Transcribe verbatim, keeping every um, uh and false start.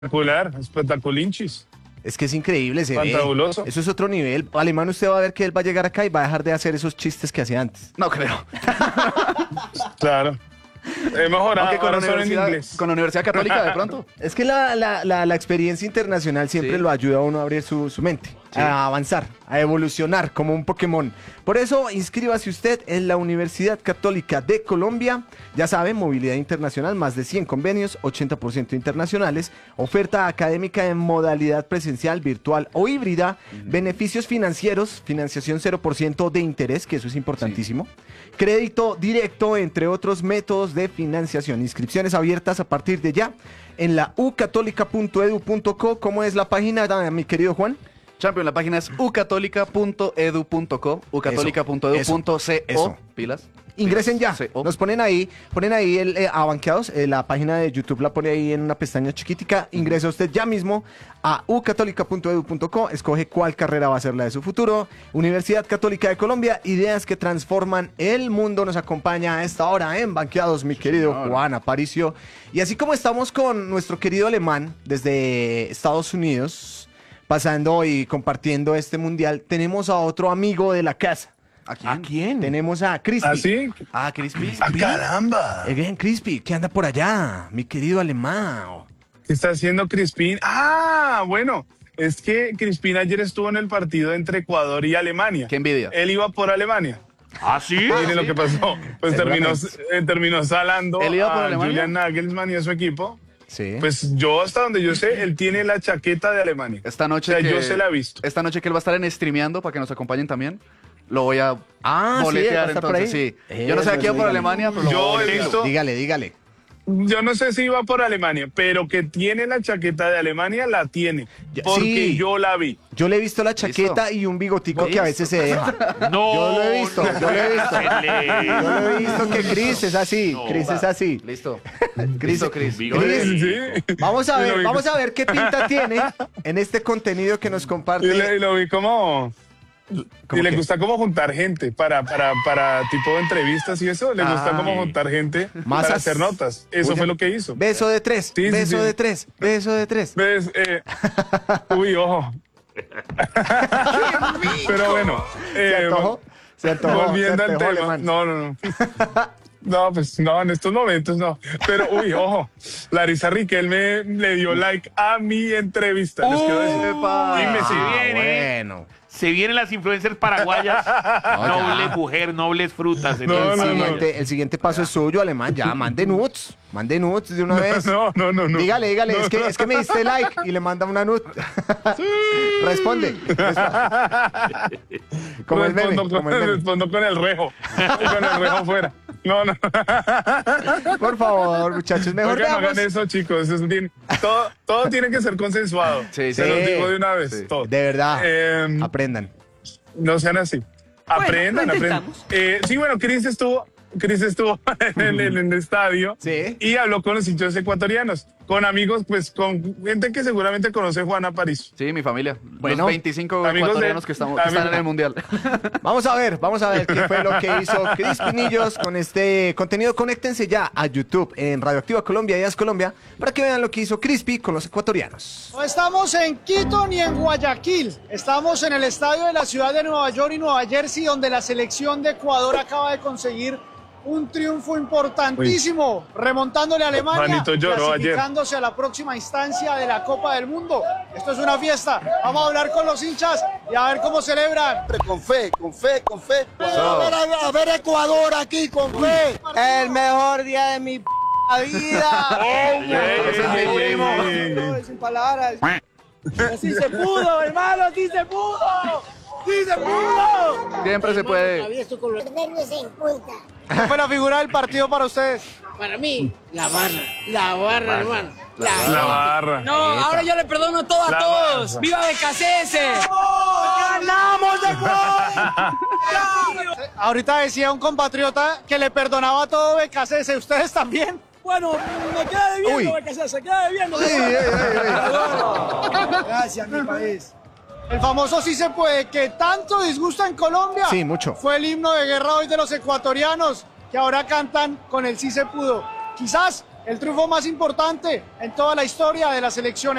Espectacular, espectaculinchis. Es que es increíble, se ve. Fantabuloso. Eso es otro nivel. Alemán, usted va a ver que él va a llegar acá y va a dejar de hacer esos chistes que hacía antes. No creo. Claro. He mejorado, Aunque con la, ahora solo en universidad, inglés. con la Universidad Católica de pronto. Es que la, la, la, la experiencia internacional siempre Sí. lo ayuda a uno a abrir su, su mente, Sí. a avanzar, a evolucionar como un Pokémon. Por eso, inscríbase usted en la Universidad Católica de Colombia. Ya saben, movilidad internacional, más de cien convenios, ochenta por ciento internacionales, oferta académica en modalidad presencial, virtual o híbrida, beneficios financieros, financiación cero por ciento de interés, que eso es importantísimo, crédito directo, entre otros métodos de financiación. Inscripciones abiertas a partir de ya en la u católica punto edu punto co. ¿Cómo es la página, mi querido Juan? Champion, la página es u católica punto edu punto co, u católica punto edu punto co, eso. pilas. Ingresen ya, Sí, oh. nos ponen ahí, ponen ahí el, eh, a Banqueados, eh, la página de YouTube la pone ahí en una pestaña chiquitica. Ingresa usted ya mismo a u católica punto edu punto co, escoge cuál carrera va a ser la de su futuro. Universidad Católica de Colombia, ideas que transforman el mundo. Nos acompaña a esta hora en Banqueados mi querido señor. Juan Aparicio. Y así como estamos con nuestro querido Alemán desde Estados Unidos, pasando y compartiendo este mundial, tenemos a otro amigo de la casa. ¿A quién? quién? Tenemos a Crispy. ¿Ah, sí? Ah, Crispy. ¡Ah, caramba! Eh, bien, Crispy, ¿qué anda por allá? Mi querido alemán. ¿Qué está haciendo Crispín? Ah, bueno, es que Crispín ayer estuvo en el partido entre Ecuador y Alemania. Qué envidia. Él iba por Alemania. ¿Ah, sí? Miren lo que pasó. Pues terminó, eh, terminó salando ¿Él iba por a Alemania? Julian Nagelsmann y a su equipo. Sí. Pues yo, hasta donde yo sé, él tiene la chaqueta de Alemania. Esta noche O sea, que, yo se la he visto. Esta noche que él va a estar en streameando para que nos acompañen también. Lo voy a Ah, sí, boletear, ¿va a estar por entonces ahí? sí. Yo no sé a Eso, quién por dígale. Alemania, pero lo Yo voy a he boletear. visto- Dígale, dígale. Yo no sé si iba por Alemania, pero que tiene la chaqueta de Alemania, la tiene. Ya- Porque sí. yo la vi. Yo le he visto la chaqueta Listo. y un bigotico que a veces se deja. No. Yo lo he visto, yo lo he visto. Excelente. Yo lo he visto que Chris es así, No, Chris va. es así. Listo. Chris, Listo, Chris. Bigote. Chris, Sí. vamos a Y lo ver, vi- vamos a ver qué pinta tiene en este contenido que nos Y, comparte. le- y lo vi como... Y ¿Cómo le qué? gusta como juntar gente para, para, para tipo de entrevistas y eso. Le gusta Ah. como juntar gente Masas. para hacer notas. Eso Oye, fue lo que hizo. Beso de tres, Sí, sí, beso sí. de tres, beso de tres. ¿Ves? Eh, uy, ojo. Pero bueno. ¿Se eh, antojó? Se antojó, Volviendo se al antojó, tema. alemán. No, no, no. No, pues no, en estos momentos no. Pero, uy, ojo. Larisa Riquelme le dio like a mi entrevista. Les quiero decir. Epa. Y me Se sigue. viene. Bueno. Se vienen las influencers paraguayas. Noble mujer, nobles frutas. No, El, no, no. siguiente, el siguiente paso es suyo, alemán. Ya, mande nudes. Mande nudes de una vez. No, no, no, no. Dígale, dígale, No, es, que, no. es que me diste like y le manda una nude. Responde. Como el meme. respondo, Como con, el meme. respondo con el rejo. Con el rejo fuera. No, no. Por favor, muchachos, mejor Oigan, no veamos. hagan eso, chicos. Es bien- todo, todo tiene que ser consensuado. Sí, Se sí. los digo de una vez. Sí. Todo. De verdad, Eh, aprendan. No sean así. Aprendan, lo aprendan. intentamos. Eh, sí, bueno, Chris estuvo, Chris estuvo en el, en el estadio Sí. y habló con los hinchas ecuatorianos, con amigos, pues con gente que seguramente conoce Juan Aparicio. Sí, mi familia. Bueno, Los veinticinco amigos ecuatorianos de- que, estamos, que están en amigos- el mundial. Vamos a ver, vamos a ver qué fue lo que hizo Cris Pinillos con este contenido. Conéctense ya a YouTube en Radioactiva Colombia y As Colombia para que vean lo que hizo Crispy con los ecuatorianos. No estamos en Quito ni en Guayaquil, estamos en el estadio de la ciudad de Nueva York y Nueva Jersey, donde la selección de Ecuador acaba de conseguir un triunfo importantísimo, remontándole a Alemania, Juanito lloró ayer. clasificándose a la próxima instancia de la Copa del Mundo. Esto es una fiesta, vamos a hablar con los hinchas y a ver cómo celebran. Con fe, con fe, con fe. A ver, a ver, a ver Ecuador aquí, con fe. El mejor día de mi p vida. Ey, ey, ey, ey, ey. Sin palabras. Así se pudo, hermano, así se pudo. ¡Sí se pudo! Siempre se puede. ¿Cuál fue la figura del partido para ustedes? Para mí, la barra, la barra, hermano. La, La barra. No, ahora yo le perdono todo a La todos. barra. ¡Viva Becasese! ¡Ganamos de Ahorita decía un compatriota que le perdonaba todo Becasese. ¿Ustedes también? Bueno, me queda debiendo Uy. Becasese, queda debiendo. Gracias, mi país. El famoso sí se puede, que tanto disgusta en Colombia. Sí, mucho. Fue el himno de guerra hoy de los ecuatorianos, que ahora cantan con el sí se pudo. Quizás el triunfo más importante en toda la historia de la selección.